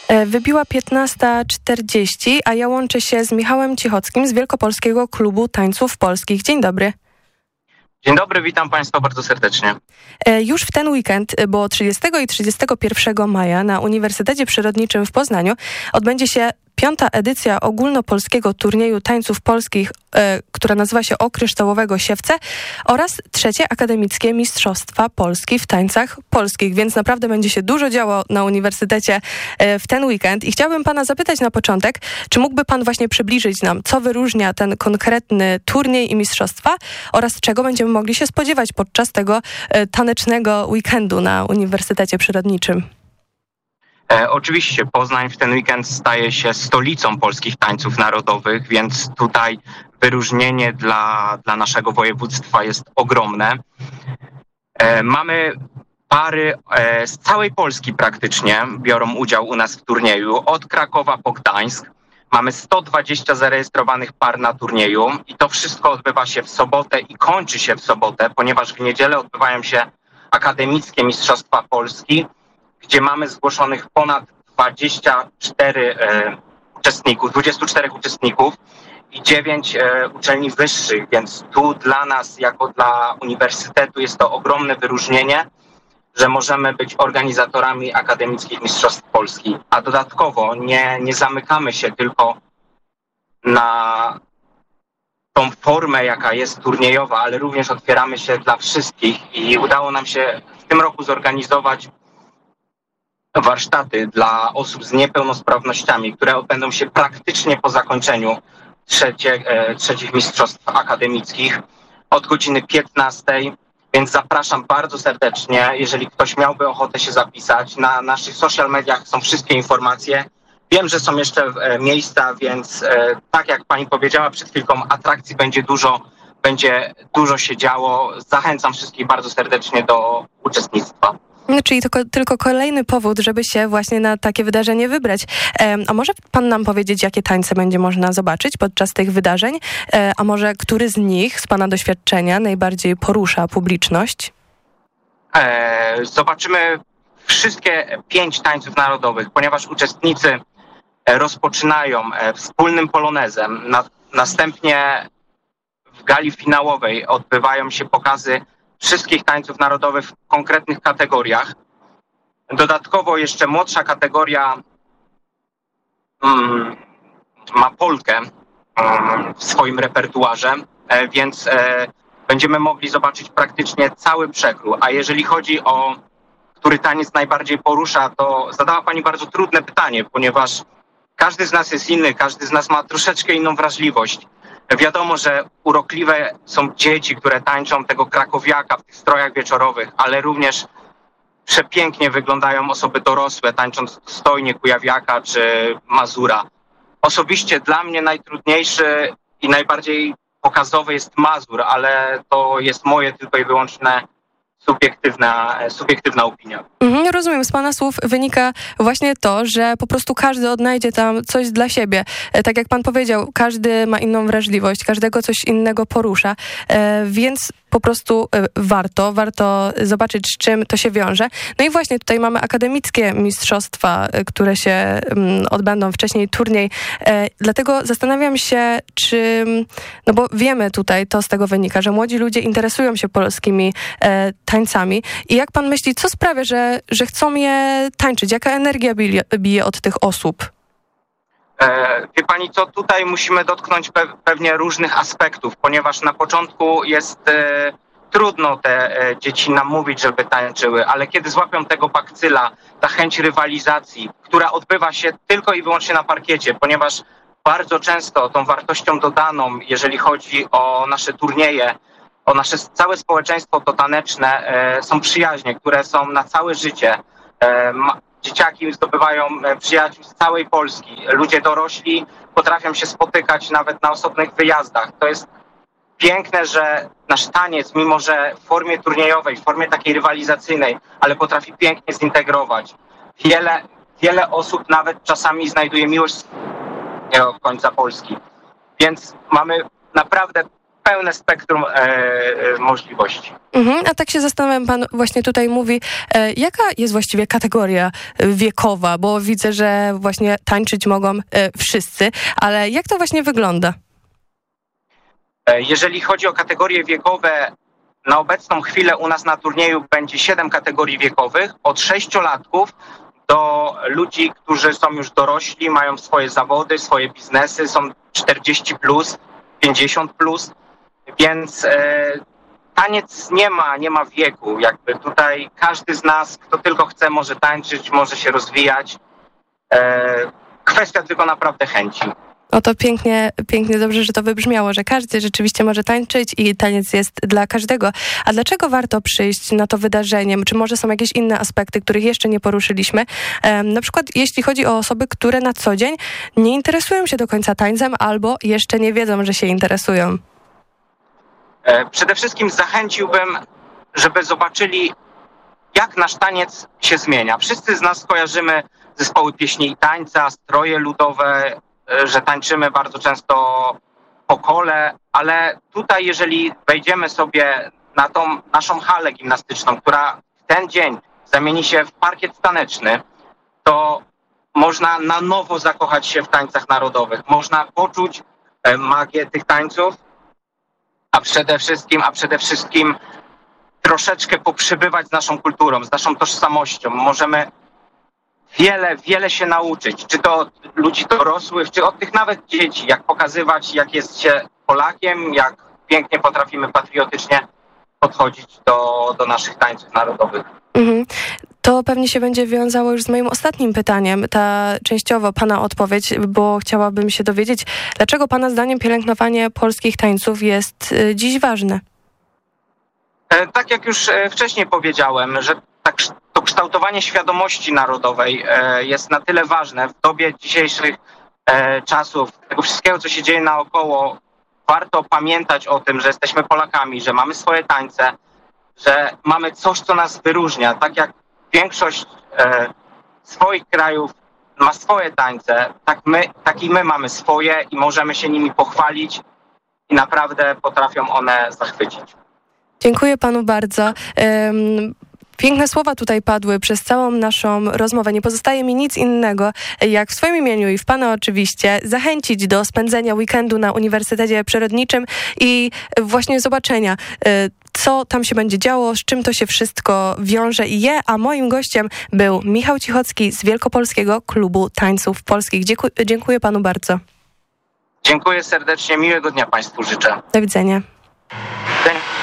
Wybiła 15:40, a ja łączę się z Michałem Cichockim z Wielkopolskiego Klubu Tańców Polskich. Dzień dobry. Dzień dobry, witam Państwa bardzo serdecznie. Już w ten weekend, bo 30 i 31 maja na Uniwersytecie Przyrodniczym w Poznaniu odbędzie się 5. edycja ogólnopolskiego turnieju tańców polskich, która nazywa się O Kryształowego Siewce, oraz 3. Akademickie Mistrzostwa Polski w tańcach polskich, więc naprawdę będzie się dużo działo na uniwersytecie w ten weekend. I chciałabym pana zapytać na początek, czy mógłby pan właśnie przybliżyć nam, co wyróżnia ten konkretny turniej i mistrzostwa oraz czego będziemy mogli się spodziewać podczas tego tanecznego weekendu na Uniwersytecie Przyrodniczym? Oczywiście Poznań w ten weekend staje się stolicą polskich tańców narodowych, więc tutaj wyróżnienie dla naszego województwa jest ogromne. Mamy pary z całej Polski praktycznie biorą udział u nas w turnieju, od Krakowa po Gdańsk. Mamy 120 zarejestrowanych par na turnieju i to wszystko odbywa się w sobotę i kończy się w sobotę, ponieważ w niedzielę odbywają się akademickie Mistrzostwa Polski, gdzie mamy zgłoszonych ponad 24 uczestników i 9 uczelni wyższych, więc tu dla nas, jako dla uniwersytetu, jest to ogromne wyróżnienie, że możemy być organizatorami akademickich Mistrzostw Polski. A dodatkowo nie zamykamy się tylko na tą formę, jaka jest turniejowa, ale również otwieramy się dla wszystkich i udało nam się w tym roku zorganizować warsztaty dla osób z niepełnosprawnościami, które odbędą się praktycznie po zakończeniu trzecich mistrzostw akademickich od godziny 15. Więc zapraszam bardzo serdecznie, jeżeli ktoś miałby ochotę się zapisać. Na naszych social mediach są wszystkie informacje. Wiem, że są jeszcze miejsca, więc tak jak pani powiedziała przed chwilką, atrakcji będzie dużo się działo. Zachęcam wszystkich bardzo serdecznie do uczestnictwa. Czyli to tylko kolejny powód, żeby się właśnie na takie wydarzenie wybrać. A może pan nam powiedzieć, jakie tańce będzie można zobaczyć podczas tych wydarzeń? A może który z nich z pana doświadczenia najbardziej porusza publiczność? Zobaczymy wszystkie 5 tańców narodowych, ponieważ uczestnicy rozpoczynają wspólnym polonezem. Następnie w gali finałowej odbywają się pokazy wszystkich tańców narodowych w konkretnych kategoriach. Dodatkowo jeszcze młodsza kategoria ma polkę w swoim repertuarze, więc będziemy mogli zobaczyć praktycznie cały przekrój. A jeżeli chodzi o który taniec najbardziej porusza, to zadała pani bardzo trudne pytanie, ponieważ każdy z nas jest inny, każdy z nas ma troszeczkę inną wrażliwość. Wiadomo, że urokliwe są dzieci, które tańczą tego krakowiaka w tych strojach wieczorowych, ale również przepięknie wyglądają osoby dorosłe, tańcząc stojnie kujawiaka czy mazura. Osobiście dla mnie najtrudniejszy i najbardziej pokazowy jest mazur, ale to jest moje tylko i wyłączne subiektywna opinia. Rozumiem, z pana słów wynika właśnie to, że po prostu każdy odnajdzie tam coś dla siebie. Tak jak pan powiedział, każdy ma inną wrażliwość, każdego coś innego porusza, więc po prostu warto zobaczyć, z czym to się wiąże. No i właśnie tutaj mamy akademickie mistrzostwa, które się odbędą, wcześniej turniej. Dlatego zastanawiam się, czy, no bo wiemy tutaj, to z tego wynika, że młodzi ludzie interesują się polskimi tańcami. I jak pan myśli, co sprawia, że chcą je tańczyć? Jaka energia bije od tych osób? Wie pani co, tutaj musimy dotknąć pewnie różnych aspektów, ponieważ na początku jest trudno te dzieci namówić, żeby tańczyły, ale kiedy złapią tego bakcyla, ta chęć rywalizacji, która odbywa się tylko i wyłącznie na parkiecie, ponieważ bardzo często tą wartością dodaną, jeżeli chodzi o nasze turnieje, o nasze całe społeczeństwo to taneczne, są przyjaźnie, które są na całe życie. Dzieciaki zdobywają przyjaciół z całej Polski. Ludzie dorośli potrafią się spotykać nawet na osobnych wyjazdach. To jest piękne, że nasz taniec, mimo że w formie turniejowej, w formie takiej rywalizacyjnej, ale potrafi pięknie zintegrować. Wiele osób nawet czasami znajduje miłość z końca Polski. Więc mamy naprawdę pełne spektrum możliwości. A tak się zastanawiam, pan właśnie tutaj mówi, jaka jest właściwie kategoria wiekowa, bo widzę, że właśnie tańczyć mogą wszyscy, ale jak to właśnie wygląda? Jeżeli chodzi o kategorie wiekowe, na obecną chwilę u nas na turnieju będzie 7 kategorii wiekowych, od 6-latków do ludzi, którzy są już dorośli, mają swoje zawody, swoje biznesy, są 40+, 50+, więc taniec nie ma wieku. Jakby tutaj każdy z nas, kto tylko chce, może tańczyć, może się rozwijać. Kwestia tylko naprawdę chęci. Oto pięknie dobrze, że to wybrzmiało, że każdy rzeczywiście może tańczyć i taniec jest dla każdego. A dlaczego warto przyjść na to wydarzenie? Czy może są jakieś inne aspekty, których jeszcze nie poruszyliśmy? Na przykład jeśli chodzi o osoby, które na co dzień nie interesują się do końca tańcem albo jeszcze nie wiedzą, że się interesują. Przede wszystkim zachęciłbym, żeby zobaczyli, jak nasz taniec się zmienia. Wszyscy z nas kojarzymy zespoły pieśni i tańca, stroje ludowe, że tańczymy bardzo często po kole, ale tutaj jeżeli wejdziemy sobie na tą naszą halę gimnastyczną, która w ten dzień zamieni się w parkiet taneczny, to można na nowo zakochać się w tańcach narodowych. Można poczuć magię tych tańców, a przede wszystkim troszeczkę poprzybywać z naszą kulturą, z naszą tożsamością. Możemy wiele się nauczyć, czy to od ludzi dorosłych, czy od tych nawet dzieci, jak pokazywać, jak jest się Polakiem, jak pięknie potrafimy patriotycznie podchodzić do naszych tańców narodowych. To pewnie się będzie wiązało już z moim ostatnim pytaniem, ta częściowo pana odpowiedź, bo chciałabym się dowiedzieć, dlaczego pana zdaniem pielęgnowanie polskich tańców jest dziś ważne? Tak jak już wcześniej powiedziałem, że to kształtowanie świadomości narodowej jest na tyle ważne w dobie dzisiejszych czasów, tego wszystkiego, co się dzieje naokoło. Warto pamiętać o tym, że jesteśmy Polakami, że mamy swoje tańce, że mamy coś, co nas wyróżnia. Tak jak większość swoich krajów ma swoje tańce, tak i my mamy swoje i możemy się nimi pochwalić i naprawdę potrafią one zachwycić. Dziękuję panu bardzo. Piękne słowa tutaj padły przez całą naszą rozmowę. Nie pozostaje mi nic innego, jak w swoim imieniu i w pana oczywiście, zachęcić do spędzenia weekendu na Uniwersytecie Przyrodniczym i właśnie zobaczenia, co tam się będzie działo, z czym to się wszystko wiąże i je. A moim gościem był Michał Cichocki z Wielkopolskiego Klubu Tańców Polskich. Dziękuję panu bardzo. Dziękuję serdecznie. Miłego dnia państwu życzę. Do widzenia. Do widzenia.